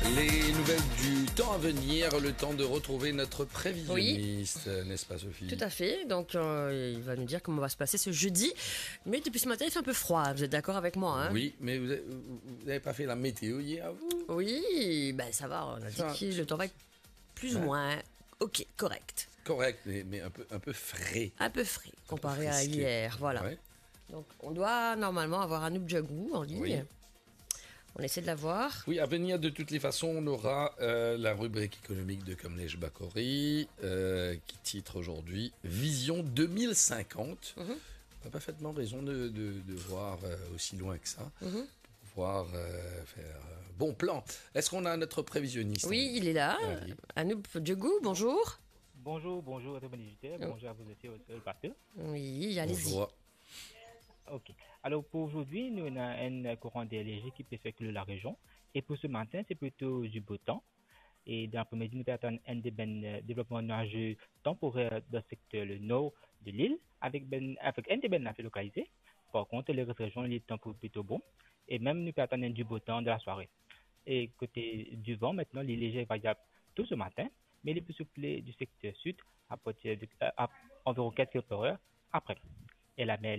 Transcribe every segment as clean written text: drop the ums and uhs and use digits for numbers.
Les nouvelles du temps à venir, le temps de retrouver notre prévisionniste, n'est-ce pas Sophie? Tout à fait, donc il va nous dire comment va se passer ce jeudi. Mais depuis ce matin, il fait un peu froid, vous êtes d'accord avec moi hein? Oui, mais vous n'avez pas fait la météo hier, vous? Oui, ben ça va, on a dit que le temps va être plus ou moins correct. Correct, mais un peu frais. Un peu frais, comparé à hier, voilà. Ouais. Donc on doit normalement avoir Anouk Djagou en ligne. Oui. On essaie de la voir. Oui, à venir de toutes les façons, on aura la rubrique économique de Kamlesh Bakori qui titre aujourd'hui Vision 2050. On a parfaitement raison de voir aussi loin que ça. Pour pouvoir faire un bon plan. Est-ce qu'on a notre prévisionniste? Oui, il est là. Oui. Anouk Djagou, bonjour. Bonjour à tous les auditeurs. Bonjour à vous aussi, le pasteur. Oui, allez-y. Bonjour. Ok. Alors pour aujourd'hui, nous avons un courant d'air léger qui peut circuler la région. Et pour ce matin, c'est plutôt du beau temps. Et dans l'après-midi, nous peut attendre un développement nuageux temporaire dans le secteur le nord de l'île, avec un développement localisé. Par contre, les autres régions, le temps plutôt bon. Et même, nous peut attendre du beau temps de la soirée. Et côté du vent, maintenant, il est léger et variable tout ce matin, mais il est plus souple du secteur sud à partir de environ 4 km par heure après. Et la mer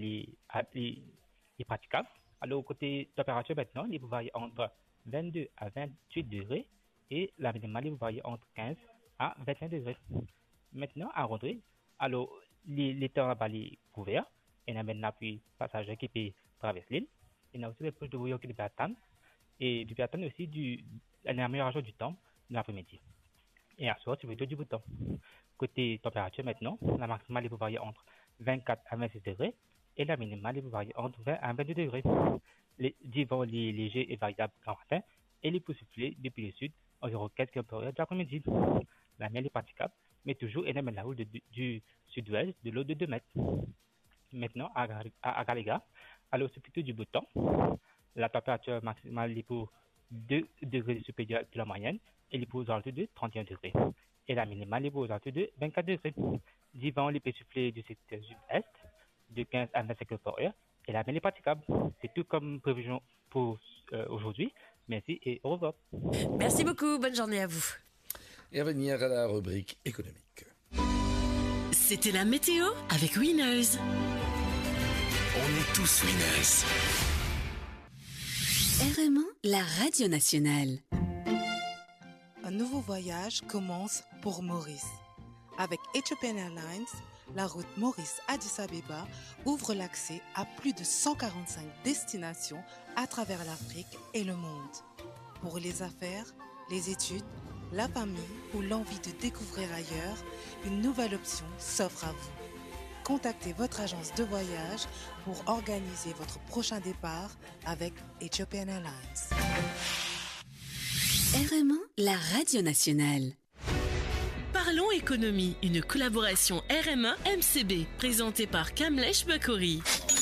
est praticable. Alors, côté température maintenant, il peut varier entre 22 à 28 degrés et la minimale, il peut varier entre 15 à 21 degrés. Maintenant, à rentrer, alors, les temps là-bas est couvert. Il y a maintenant puis passager qui peut traverser l'île. Il y a aussi des poches de brouillard qui peut attendre. Et du peut attendre aussi l'amélioration du temps de l'après-midi. Et à soir, c'est plutôt du beau temps. Côté température maintenant, la maximale il peut varier entre 24 à 26 degrés et la minimale il peut varier entre 20 à 22 degrés. Du vent léger et variable en matin et les peut souffler depuis le sud environ 4 km par heure de l'après-midi. La mer est praticable, mais toujours elle amène la houle du sud-ouest de l'eau de 2 mètres. Maintenant, à Galega, alors c'est plutôt du beau temps. La température maximale est pour 2 degrés supérieure de la moyenne et les aux alentours de 31 degrés. Et la minimale est aux alentours de 24 degrés. Du vent, il peut souffler du secteur sud-est de 15 à 25 km par heure et la mer est praticable. C'est tout comme prévision pour aujourd'hui. Merci et au revoir. Merci beaucoup, bonne journée à vous. Et à venir à la rubrique économique. C'était la météo avec Winners. On est tous winners. RMA, la radio nationale. Un nouveau voyage commence pour Maurice. Avec Ethiopian Airlines, la route Maurice-Addis Abeba ouvre l'accès à plus de 145 destinations à travers l'Afrique et le monde. Pour les affaires, les études, la famille ou l'envie de découvrir ailleurs, une nouvelle option s'offre à vous. Contactez votre agence de voyage pour organiser votre prochain départ avec Ethiopian Airlines. RMA, la radio nationale. Parlons économie, une collaboration RMA-MCB, présentée par Kamlesh Bakori.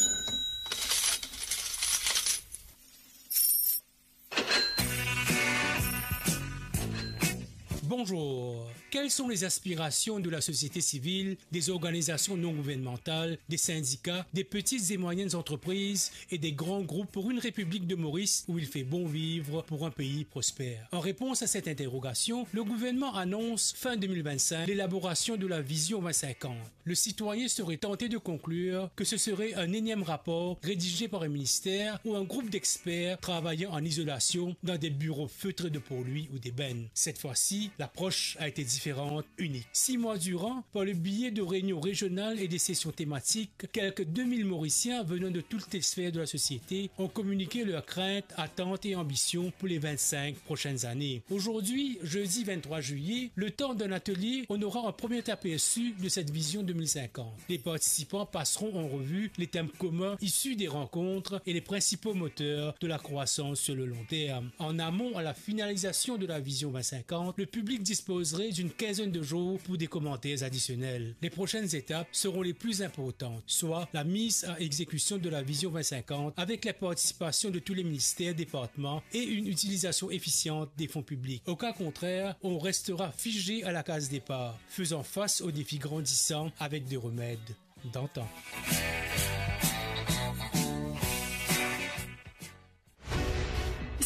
Bonjour. Quelles sont les aspirations de la société civile, des organisations non gouvernementales, des syndicats, des petites et moyennes entreprises et des grands groupes pour une République de Maurice où il fait bon vivre pour un pays prospère? En réponse à cette interrogation, le gouvernement annonce fin 2025 l'élaboration de la vision 2050. Le citoyen serait tenté de conclure que ce serait un énième rapport rédigé par un ministère ou un groupe d'experts travaillant en isolation dans des bureaux feutrés de pour lui ou d'ébène. Cette fois-ci, l'approche a été différente, unique. 6 mois durant, par le biais de réunions régionales et des sessions thématiques, quelques 2000 Mauriciens venant de toutes les sphères de la société ont communiqué leurs craintes, attentes et ambitions pour les 25 prochaines années. Aujourd'hui, jeudi 23 juillet, le temps d'un atelier, on aura un premier aperçu de cette vision 2050. Les participants passeront en revue les thèmes communs issus des rencontres et les principaux moteurs de la croissance sur le long terme. En amont à la finalisation de la vision 2050, le public disposerait d'une quinzaine de jours pour des commentaires additionnels. Les prochaines étapes seront les plus importantes, soit la mise à exécution de la vision 2050 avec la participation de tous les ministères, départements et une utilisation efficiente des fonds publics. Au cas contraire, on restera figé à la case départ, faisant face aux défis grandissants avec des remèdes d'antan.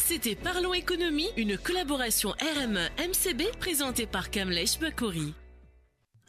C'était Parlons économie, une collaboration RME-MCB présentée par Kamlesh Bakouri.